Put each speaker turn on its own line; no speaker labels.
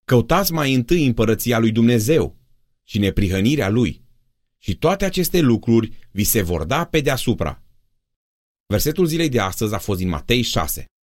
Căutați mai întâi împărăția lui Dumnezeu și neprihănirea lui, și toate aceste lucruri vi se vor da pe deasupra. Versetul zilei de astăzi a fost din Matei 6.